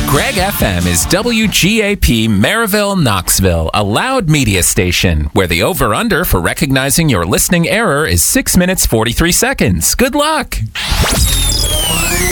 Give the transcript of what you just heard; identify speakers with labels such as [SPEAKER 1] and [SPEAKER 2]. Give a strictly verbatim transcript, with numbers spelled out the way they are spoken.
[SPEAKER 1] Greg F M is W G A P Maryville, Knoxville, a loud media station where the over-under for recognizing your listening error is six minutes forty-three seconds. Good luck!